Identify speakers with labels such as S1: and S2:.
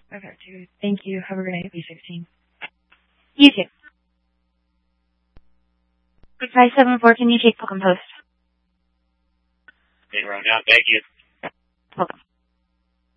S1: Okay, dude. Thank you. Have a great night, B16.
S2: You too. 574, can you take Fulcrum Post?
S3: Big round down, thank you.
S2: Welcome.